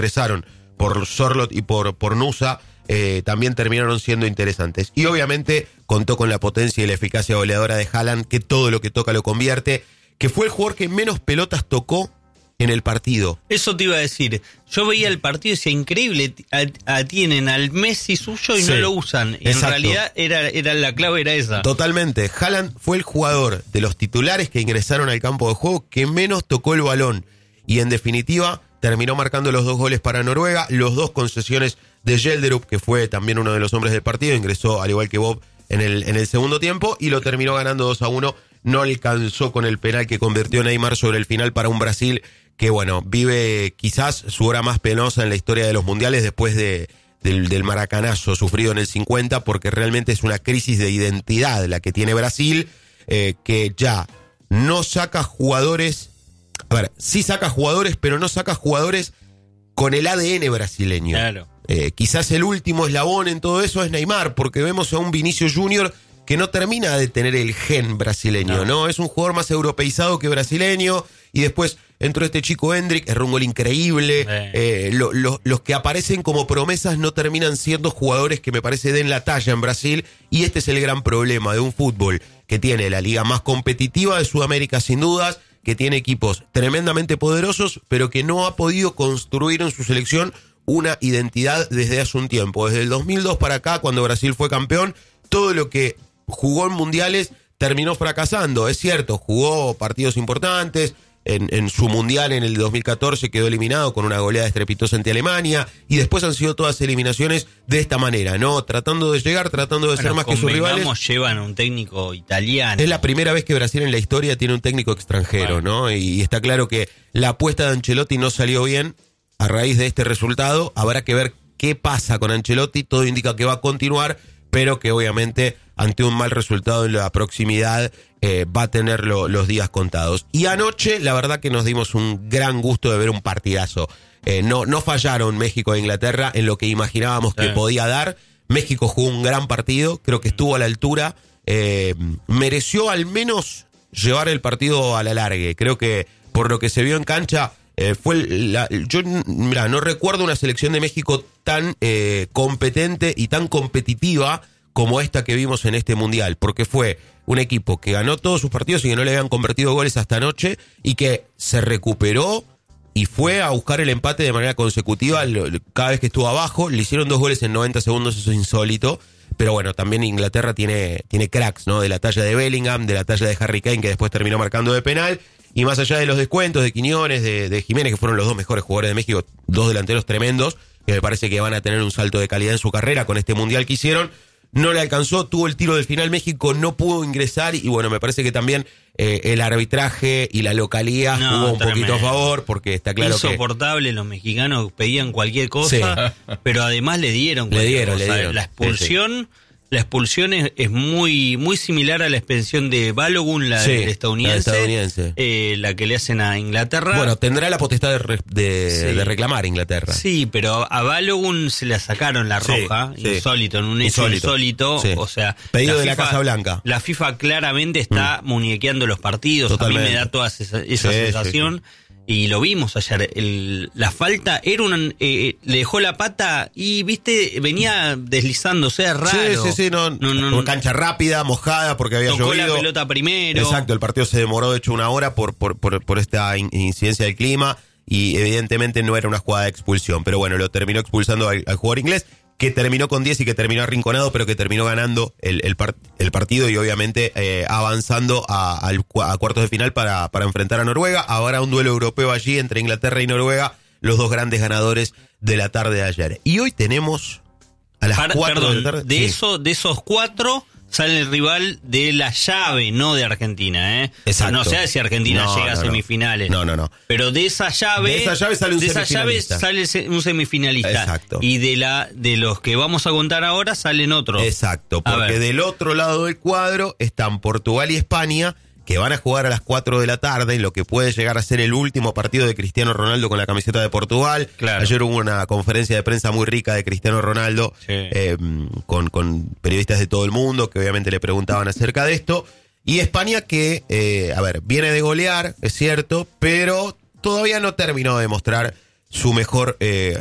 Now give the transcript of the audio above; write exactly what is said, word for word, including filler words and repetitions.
expresaron por Sorloth y por, por Nusa, eh, también terminaron siendo interesantes. Y obviamente contó con la potencia y la eficacia goleadora de Haaland, que todo lo que toca lo convierte, que fue el jugador que menos pelotas tocó en el partido. Eso te iba a decir. Yo veía el partido y decía, increíble, a, a, tienen al Messi suyo y sí, no lo usan. Y en realidad era, era la clave era esa. Totalmente. Haaland fue el jugador de los titulares que ingresaron al campo de juego que menos tocó el balón. Y en definitiva terminó marcando los dos goles para Noruega, los dos concesiones de Gelderup, que fue también uno de los hombres del partido, ingresó al igual que Bob en el, en el segundo tiempo y lo terminó ganando dos a uno. No alcanzó con el penal que convirtió Neymar sobre el final para un Brasil que, bueno, vive quizás su hora más penosa en la historia de los mundiales después de, del, del maracanazo sufrido en el cincuenta, porque realmente es una crisis de identidad la que tiene Brasil, eh, que ya no saca jugadores, a ver, sí saca jugadores, pero no saca jugadores con el A D N brasileño. Claro. Eh, quizás el último eslabón en todo eso es Neymar, porque vemos a un Vinicius Junior que no termina de tener el gen brasileño, ¿no? ¿no? Es un jugador más europeizado que brasileño, y después entró este chico Hendrick, erró un gol increíble, eh. Eh, lo, lo, los que aparecen como promesas no terminan siendo jugadores que me parece den la talla en Brasil, y este es el gran problema de un fútbol que tiene la liga más competitiva de Sudamérica sin dudas, que tiene equipos tremendamente poderosos, pero que no ha podido construir en su selección una identidad desde hace un tiempo. Desde el dos mil dos para acá, cuando Brasil fue campeón, todo lo que jugó en mundiales terminó fracasando. Es cierto, jugó partidos importantes, en, en su mundial en el dos mil catorce quedó eliminado con una goleada estrepitosa ante Alemania, y después han sido todas eliminaciones de esta manera, ¿no? Tratando de llegar, tratando de bueno, ser más que sus rivales. Llevan un técnico italiano. Es la primera vez que Brasil en la historia tiene un técnico extranjero, bueno. ¿no? Y está claro que la apuesta de Ancelotti no salió bien a raíz de este resultado. Habrá que ver qué pasa con Ancelotti. Todo indica que va a continuar, pero que obviamente ante un mal resultado en la proximidad eh, va a tener lo, los días contados. Y anoche la verdad que nos dimos un gran gusto de ver un partidazo. Eh, no, no fallaron México e Inglaterra en lo que imaginábamos que sí. podía dar. México jugó un gran partido, creo que estuvo a la altura, eh, mereció al menos llevar el partido a la largue. Creo que por lo que se vio en cancha, eh, fue la, yo mira, no recuerdo una selección de México tan eh, competente y tan competitiva como esta que vimos en este mundial, porque fue un equipo que ganó todos sus partidos y que no le habían convertido goles hasta anoche, y que se recuperó y fue a buscar el empate de manera consecutiva cada vez que estuvo abajo. Le hicieron dos goles en noventa segundos, eso es insólito. Pero bueno, también Inglaterra tiene, tiene cracks, ¿no? De la talla de Bellingham, de la talla de Harry Kane, que después terminó marcando de penal. Y más allá de los descuentos de Quiñones, de, de Jiménez, que fueron los dos mejores jugadores de México, dos delanteros tremendos, que me parece que van a tener un salto de calidad en su carrera con este mundial que hicieron. No le alcanzó, tuvo el tiro del final México, no pudo ingresar, y bueno, me parece que también eh, el arbitraje y la localía no, jugó un tremendo. poquito a favor, porque está claro Insoportable, que... Insoportable, los mexicanos pedían cualquier cosa, sí. pero además le dieron le dieron, cosa. Le dieron. La expulsión... Sí, sí. La expulsión es, es muy muy similar a la expulsión de Balogun, la, sí, del estadounidense, la, estadounidense. Eh, la que le hacen a Inglaterra. Bueno, tendrá la potestad de, re, de, sí. de reclamar Inglaterra. Sí, pero a Balogun se la sacaron la roja, sí, insólito, en un hecho insólito, insólito sí. o sea... Pedido la de FIFA, la Casa Blanca. La FIFA claramente está mm. muñequeando los partidos, totalmente. A mí me da toda esa, esa sí, sensación... Sí, sí. Y lo vimos ayer, el, la falta era una, eh, le dejó la pata y, viste, venía deslizándose, raro. Sí, sí, sí, no, no, no, no. Cancha rápida, mojada, porque había tocó llovido. la pelota primero. Exacto, el partido se demoró de hecho una hora por, por, por, por esta incidencia del clima, y evidentemente no era una jugada de expulsión, pero bueno, lo terminó expulsando al, al jugador inglés, que terminó con diez y que terminó arrinconado, pero que terminó ganando el, el, part, el partido y obviamente eh, avanzando a, a, a cuartos de final para, para enfrentar a Noruega. Habrá un duelo europeo allí entre Inglaterra y Noruega, los dos grandes ganadores de la tarde de ayer. Y hoy tenemos a las Par, cuatro perdón, de la tarde. De, sí. eso, de esos cuatro sale el rival de la llave, no de Argentina, ¿eh? Exacto. No sé si Argentina no, llega no, a semifinales. No, no, no. Pero de esa llave, de esa llave sale un de semifinalista. Esa llave sale un semifinalista. Exacto. Y de la de los que vamos a contar ahora salen otros. Exacto, porque del otro lado del cuadro están Portugal y España, que van a jugar a las cuatro de la tarde, en lo que puede llegar a ser el último partido de Cristiano Ronaldo con la camiseta de Portugal. Claro. Ayer hubo una conferencia de prensa muy rica de Cristiano Ronaldo, sí. eh, con, con periodistas de todo el mundo que obviamente le preguntaban acerca de esto. Y España que, eh, a ver, viene de golear, es cierto, pero todavía no terminó de mostrar su mejor eh,